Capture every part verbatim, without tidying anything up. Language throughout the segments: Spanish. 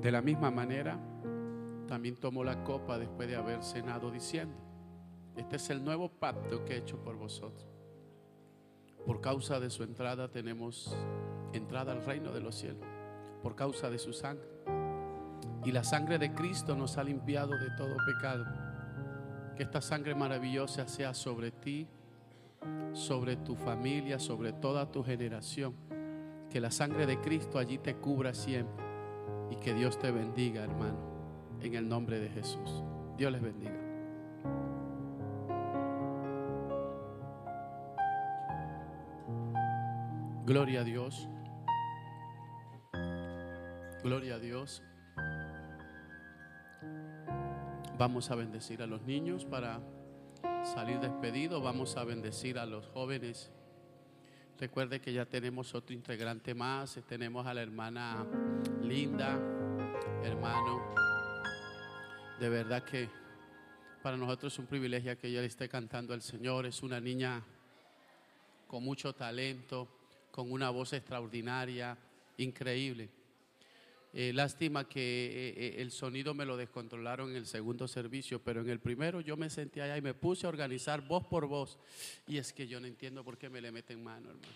De la misma manera, también tomó la copa después de haber cenado, diciendo: este es el nuevo pacto que he hecho por vosotros. Por causa de su entrada tenemos entrada al reino de los cielos, por causa de su sangre. Y la sangre de Cristo nos ha limpiado de todo pecado. Que esta sangre maravillosa sea sobre ti, sobre tu familia, sobre toda tu generación. Que la sangre de Cristo allí te cubra siempre. Y que Dios te bendiga, hermano, en el nombre de Jesús. Dios les bendiga. Gloria a Dios. Gloria a Dios. Vamos a bendecir a los niños para salir despedidos. Vamos a bendecir a los jóvenes. Recuerde que ya tenemos otro integrante más. Tenemos a la hermana Linda. Hermano, de verdad que para nosotros es un privilegio que ella le esté cantando al Señor. Es una niña con mucho talento, con una voz extraordinaria, increíble. Eh, lástima que eh, el sonido me lo descontrolaron en el segundo servicio, pero en el primero yo me senté allá y me puse a organizar voz por voz. Y es que yo no entiendo por qué me le meten mano, hermano.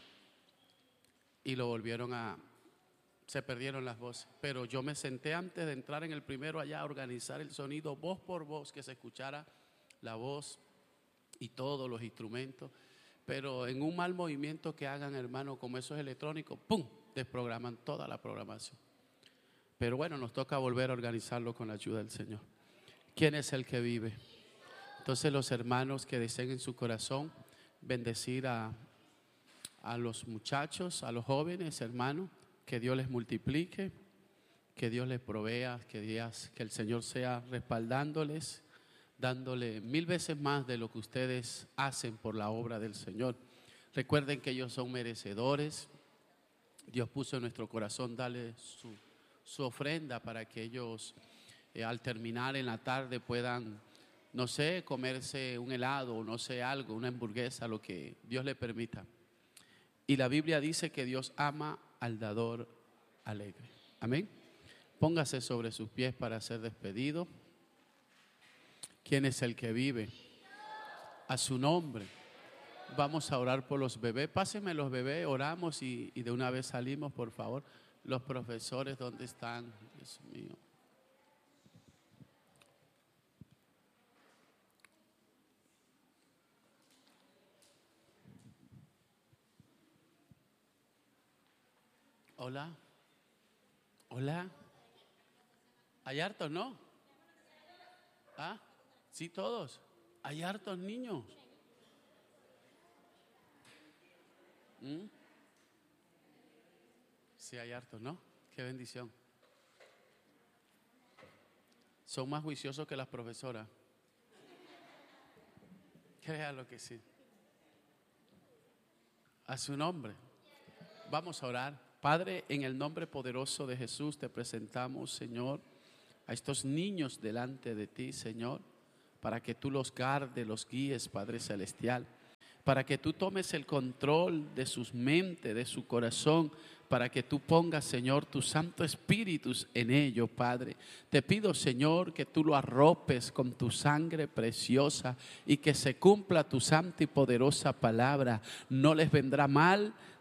Y lo volvieron a... se perdieron las voces. Pero yo me senté antes de entrar en el primero allá a organizar el sonido voz por voz, que se escuchara la voz y todos los instrumentos. Pero en un mal movimiento que hagan, hermano, como eso es electrónico, ¡pum!, desprograman toda la programación. Pero bueno, nos toca volver a organizarlo con la ayuda del Señor. ¿Quién es el que vive? Entonces los hermanos que deseen en su corazón bendecir a, a los muchachos, a los jóvenes, hermanos, que Dios les multiplique, que Dios les provea, que, Dios, que el Señor sea respaldándoles, dándole mil veces más de lo que ustedes hacen por la obra del Señor. Recuerden que ellos son merecedores. Dios puso en nuestro corazón darle su, su ofrenda para que ellos eh, al terminar en la tarde puedan, no sé, comerse un helado o no sé algo, una hamburguesa, lo que Dios le permita. Y la Biblia dice que Dios ama al dador alegre. Amén. Póngase sobre sus pies para ser despedido. ¿Quién es el que vive? A su nombre. Vamos a orar por los bebés. Pásenme los bebés, oramos y, y de una vez salimos, por favor. Los profesores, ¿dónde están? Dios mío. Hola. Hola. ¿Hay hartos, no? ¿Ah? Sí, todos. Hay hartos niños. ¿Mm? Sí, hay hartos, ¿no? Qué bendición. Son más juiciosos que las profesoras. Créalo que sí. A su nombre. Vamos a orar. Padre, en el nombre poderoso de Jesús te presentamos, Señor, a estos niños delante de ti, Señor, para que tú los guardes, los guíes, Padre Celestial, para que tú tomes el control de sus mentes, de su corazón, para que tú pongas, Señor, tu Santo Espíritu en ellos, Padre. Te pido, Señor, que tú lo arropes con tu sangre preciosa y que se cumpla tu santa y poderosa palabra. No les vendrá mal